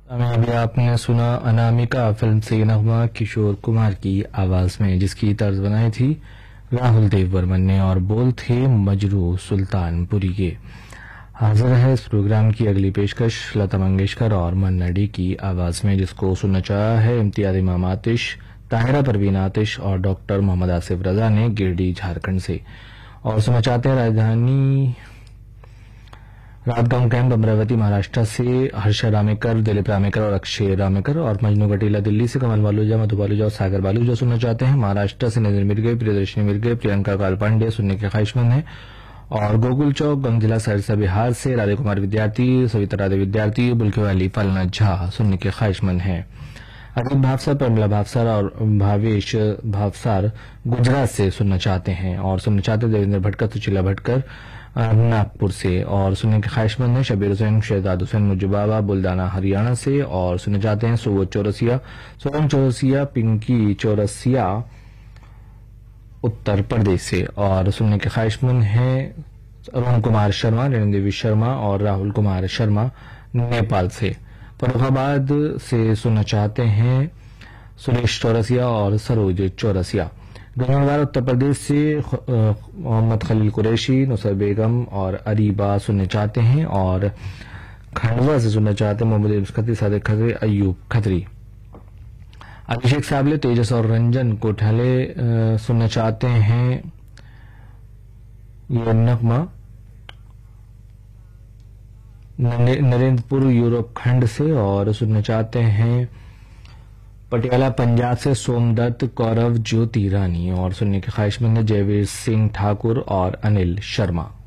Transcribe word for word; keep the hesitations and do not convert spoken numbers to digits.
हमें अभी आपने सुना अनामिका फिल्म से नगमा किशोर कुमार की आवाज में, जिसकी तर्ज बनाई थी राहुल देव बर्मन ने और बोल थे मजरू सुल्तानपुरी के। हाजिर है इस प्रोग्राम की अगली पेशकश लता मंगेशकर और मन्ना डे की आवाज में, जिसको सुनना चाहा है इम्तियाज इमाम आतिश, ताहिरा परवीन आतिश और डॉक्टर मोहम्मद आसिफ रजा ने गिरडी झारखंड से। और सुनना चाहते हैं राजधानी रातगांव कैंप अमरावती महाराष्ट्र से हर्षा रामेकर, दिलीप रामेकर और अक्षय रामेकर। और मजनू कटीला दिल्ली से कमल बालूजा, मधु बालूजा और सागर बालूजा सुनना चाहते हैं। महाराष्ट्र से नजर मिर्गे, प्रियदर्शनी मिर्गे, प्रियंका काल पांडे सुनने के ख्वाहिशमंद है। और गोकुल चौक गंग जिला सहरसा बिहार से राधे कुमार विद्यार्थी, सविता राधे विद्यार्थी, बुल्के वाली फलना झा सुनने के ख्वाहिशमंद है। अजीत भावसार, प्रमिला भावसार और भावेश भावसार गुजरात से सुनना चाहते हैं। और सुनना चाहते हैं देवेंद्र भटकर, सुशीला भटकर नागपुर से। और सुनने के ख्वाहिशमंद है शबीर हुसैन, शहजाद हुसैन मुजबाबा बुल्दाना हरियाणा से। और सुनना चाहते हैं सुबोध चौरसिया, सोनम चौरसिया, पिंकी चौरसिया उत्तर प्रदेश से। और सुनने के ख्वाहिशमंद है अरुण कुमार शर्मा, रेणु देवी शर्मा और राहुल कुमार शर्मा नेपाल से। फरुखाबाद से सुनना चाहते हैं सुरेश चौरसिया और सरोज चौरसिया। गंगवार उत्तर प्रदेश से मोहम्मद खलील कुरैशी, नुसर बेगम और अरीबा सुनने चाहते हैं। और खंडवा से सुनना चाहते हैं मोहम्मद इब्स खत्री, सादिक खत्री, अयूब खत्री। अभिषेक साबले, तेजस और रंजन कोठाले सुनना चाहते हैं ये नगमा नरेंद्रपुर यूरोप खंड से। और सुनना चाहते हैं पटियाला पंजाब से सोमदत्त, कौरव, ज्योति रानी। और सुनने के ख्वाहिशमंद है जयवीर सिंह ठाकुर और अनिल शर्मा।